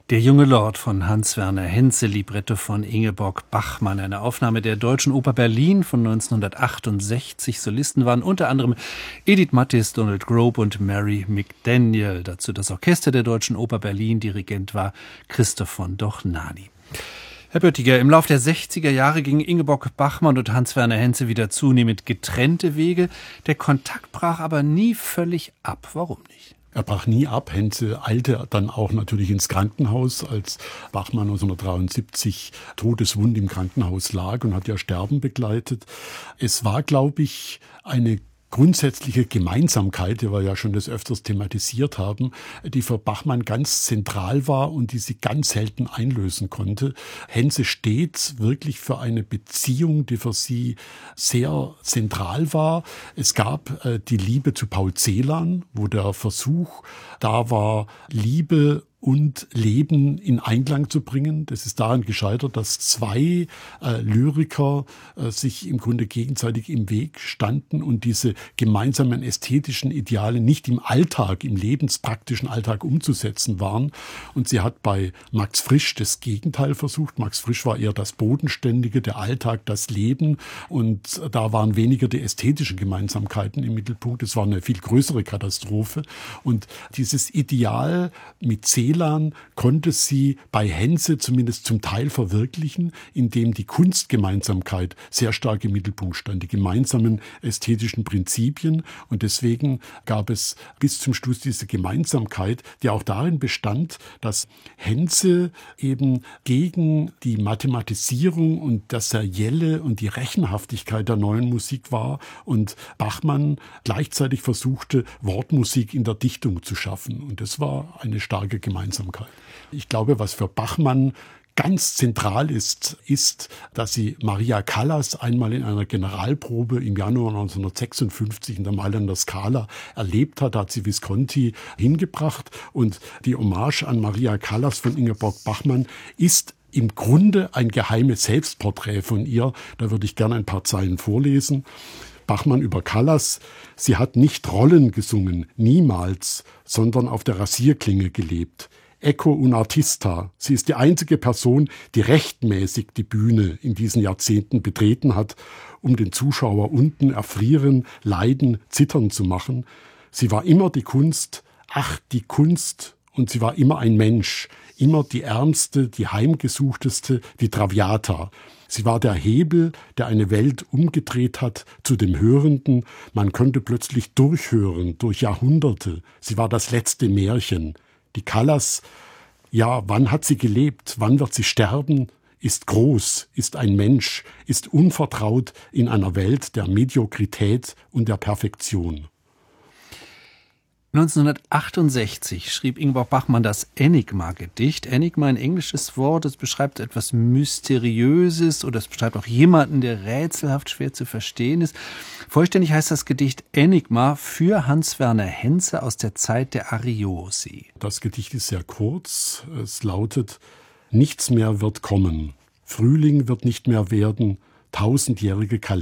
Der junge Lord von Hans-Werner Henze, Libretto von Ingeborg Bachmann. Eine Aufnahme der Deutschen Oper Berlin von 1968. Solisten waren unter anderem Edith Mattis, Donald Grobe und Mary McDaniel. Dazu das Orchester der Deutschen Oper Berlin. Dirigent war Christoph von Dohnanyi. Herr Böttiger, im Laufe der 60er Jahre gingen Ingeborg Bachmann und Hans-Werner Henze wieder zunehmend getrennte Wege. Der Kontakt brach aber nie völlig ab. Warum nicht? Er brach nie ab. Henze eilte dann auch natürlich ins Krankenhaus, als Bachmann 1973 todeswund im Krankenhaus lag und hat ja Sterben begleitet. Es war, glaube ich, eine grundsätzliche Gemeinsamkeit, die wir ja schon des Öfters thematisiert haben, die für Bachmann ganz zentral war und die sie ganz selten einlösen konnte. Henze steht wirklich für eine Beziehung, die für sie sehr zentral war. Es gab die Liebe zu Paul Celan, wo der Versuch da war, Liebe und Leben in Einklang zu bringen. Das ist daran gescheitert, dass zwei Lyriker sich im Grunde gegenseitig im Weg standen und diese gemeinsamen ästhetischen Ideale nicht im Alltag, im lebenspraktischen Alltag umzusetzen waren. Und sie hat bei Max Frisch das Gegenteil versucht. Max Frisch war eher das Bodenständige, der Alltag, das Leben. Und da waren weniger die ästhetischen Gemeinsamkeiten im Mittelpunkt. Es war eine viel größere Katastrophe. Und dieses Ideal mit Celan konnte sie bei Henze zumindest zum Teil verwirklichen, indem die Kunstgemeinsamkeit sehr stark im Mittelpunkt stand, die gemeinsamen ästhetischen Prinzipien. Und deswegen gab es bis zum Schluss diese Gemeinsamkeit, die auch darin bestand, dass Henze eben gegen die Mathematisierung und das Serielle und die Rechenhaftigkeit der neuen Musik war und Bachmann gleichzeitig versuchte, Wortmusik in der Dichtung zu schaffen. Und das war eine starke Gemeinsamkeit. Ich glaube, was für Bachmann ganz zentral ist, dass sie Maria Callas einmal in einer Generalprobe im Januar 1956 in der Mailänder Scala erlebt hat. Da hat sie Visconti hingebracht. Und die Hommage an Maria Callas von Ingeborg Bachmann ist im Grunde ein geheimes Selbstporträt von ihr. Da würde ich gerne ein paar Zeilen vorlesen. Bachmann über Callas: Sie hat nicht Rollen gesungen, niemals, sondern auf der Rasierklinge gelebt. Ecco un artista. Sie ist die einzige Person, die rechtmäßig die Bühne in diesen Jahrzehnten betreten hat, um den Zuschauer unten erfrieren, leiden, zittern zu machen. Sie war immer die Kunst, ach, die Kunst, und sie war immer ein Mensch, immer die ärmste, die heimgesuchteste, die Traviata. Sie war der Hebel, der eine Welt umgedreht hat zu dem Hörenden. Man konnte plötzlich durchhören, durch Jahrhunderte. Sie war das letzte Märchen. Die Callas, ja, wann hat sie gelebt? Wann wird sie sterben? Ist groß, ist ein Mensch, ist unvertraut in einer Welt der Mediokrität und der Perfektion. 1968 schrieb Ingeborg Bachmann das Enigma-Gedicht. Enigma, ein englisches Wort, das beschreibt etwas Mysteriöses oder es beschreibt auch jemanden, der rätselhaft schwer zu verstehen ist. Vollständig heißt das Gedicht Enigma für Hans-Werner Henze aus der Zeit der Ariosi. Das Gedicht ist sehr kurz. Es lautet: Nichts mehr wird kommen. Frühling wird nicht mehr werden. Tausendjährige Kalender.